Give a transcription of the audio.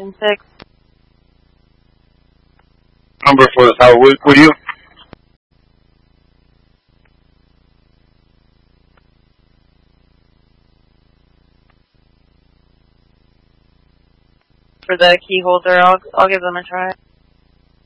6. Number for the tower, would you? For the key holder, I'll give them a try.